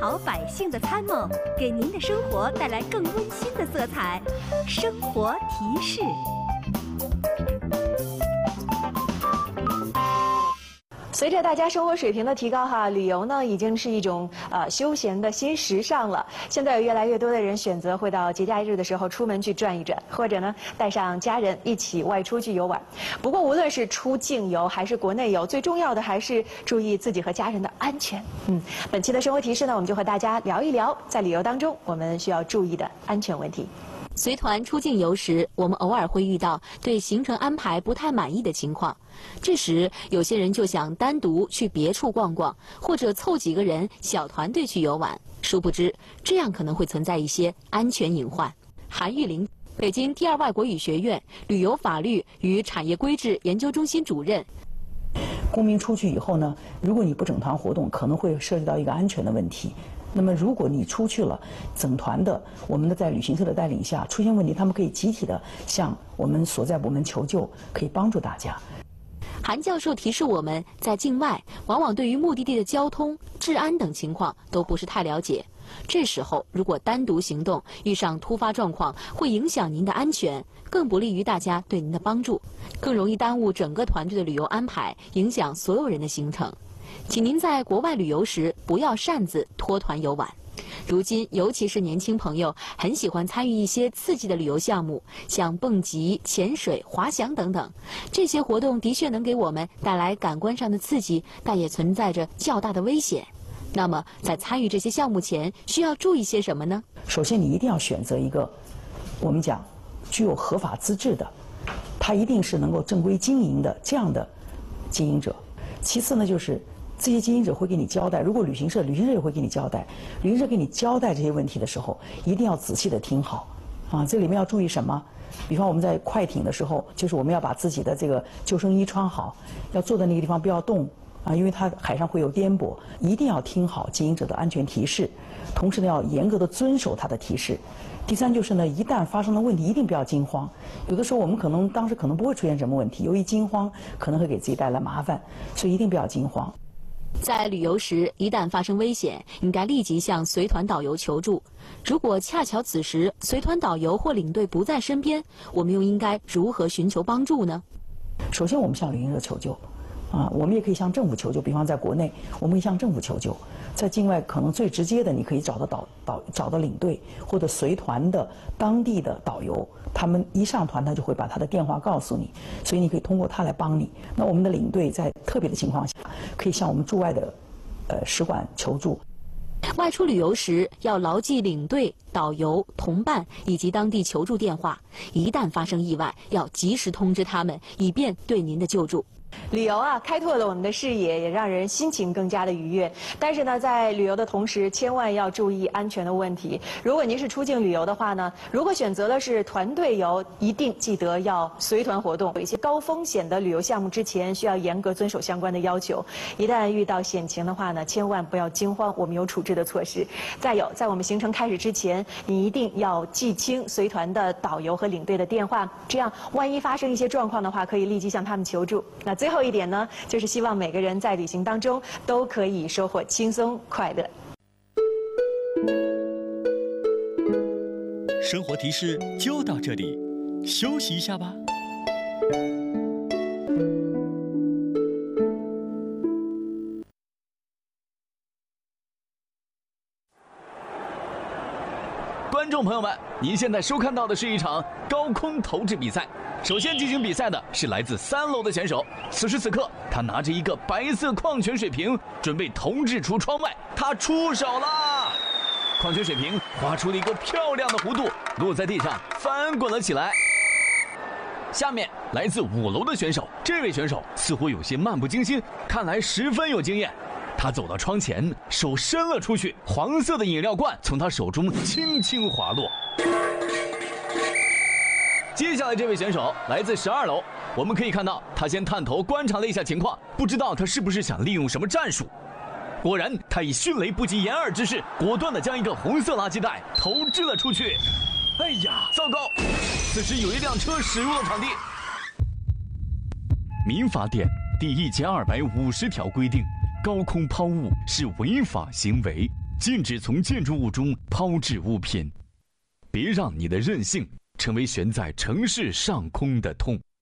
好百姓的参谋，给您的生活带来更温馨的色彩。生活提示。 随着大家生活水平的提高哈，旅游呢已经是一种休闲的新时尚了。现在有越来越多的人选择会到节假日的时候出门去转一转，或者呢带上家人一起外出去游玩。不过无论是出境游还是国内游，最重要的还是注意自己和家人的安全。本期的生活提示呢，我们就和大家聊一聊在旅游当中我们需要注意的安全问题。 随团出境游时，我们偶尔会遇到对行程安排不太满意的情况。这时，有些人就想单独去别处逛逛，或者凑几个人小团队去游玩。殊不知，这样可能会存在一些安全隐患。韩玉玲，北京第二外国语学院旅游法律与产业规制研究中心主任。 公民出去以后呢，如果你不整团活动，可能会涉及到一个安全的问题。那么，如果你出去了，整团的，我们的在旅行社的带领下出现问题，他们可以集体的向我们所在部门求救，可以帮助大家。 韩教授提示我们，在境外往往对于目的地的交通、治安等情况都不是太了解。这时候，如果单独行动，遇上突发状况，会影响您的安全，更不利于大家对您的帮助，更容易耽误整个团队的旅游安排，影响所有人的行程。请您在国外旅游时不要擅自脱团游玩。如今，尤其是年轻朋友，很喜欢参与一些刺激的旅游项目，像蹦极、潜水、滑翔等等。这些活动的确能给我们带来感官上的刺激，但也存在着较大的危险。那么，在参与这些项目前，需要注意些什么呢？ 首先，你一定要选择一个我们讲具有合法资质的，他一定是能够正规经营的这样的经营者。其次呢，就是这些经营者会给你交代，如果旅行社也会给你交代。旅行社给你交代这些问题的时候，一定要仔细的听好，这里面要注意什么？比方我们在快艇的时候，就是我们要把自己的这个救生衣穿好，要坐在那个地方不要动因为它海上会有颠簸，一定要听好经营者的安全提示，同时呢要严格的遵守他的提示。第三就是呢，一旦发生了问题，一定不要惊慌。有的时候我们当时可能不会出现什么问题，由于惊慌可能会给自己带来麻烦，所以一定不要惊慌。 在旅游时，一旦发生危险，应该立即向随团导游求助。如果恰巧此时随团导游或领队不在身边，我们又应该如何寻求帮助呢？ 首先，我们向旅行社求救。我们也可以向政府求救，比方在国内，我们可以向政府求救；在境外，可能最直接的，你可以找到领队或者随团的当地的导游，他们一上团，他就会把他的电话告诉你，所以你可以通过他来帮你。那我们的领队在特别的情况下，可以向我们驻外的使馆求助。 外出旅游时要牢记领队、导游、同伴以及当地求助电话，一旦发生意外，要及时通知他们，以便对您的救助。 旅游开拓了我们的视野，也让人心情更加的愉悦。但是呢，在旅游的同时，千万要注意安全的问题。如果您是出境旅游的话呢，如果选择的是团队游，一定记得要随团活动。有一些高风险的旅游项目之前，需要严格遵守相关的要求。一旦遇到险情的话呢，千万不要惊慌，我们有处置的措施。再有，在我们行程开始之前，你一定要记清随团的导游和领队的电话，这样万一发生一些状况的话，可以立即向他们求助。那最后一点呢，就是希望每个人在旅行当中都可以收获轻松快乐。 生活提示就到这里，休息一下吧。观众朋友们，您现在收看到的是一场高空投掷比赛。首先进行比赛的是来自3楼的选手，此时此刻，他拿着一个白色矿泉水瓶，准备投掷出窗外。他出手啦！矿泉水瓶划出了一个漂亮的弧度，落在地上，翻滚了起来。下面来自5楼的选手，这位选手似乎有些漫不经心，看来十分有经验。他走到窗前，手伸了出去，黄色的饮料罐从他手中轻轻滑落。接下来这位选手来自12楼，我们可以看到他先探头观察了一下情况，不知道他是不是想利用什么战术。果然，他以迅雷不及掩耳之势，果断地将一个红色垃圾袋投掷了出去。哎呀，糟糕！此时有一辆车驶入了场地。民法典第1250条规定，高空抛物是违法行为， 禁止从建筑物中抛掷物品。别让你的任性成为悬在城市上空的痛。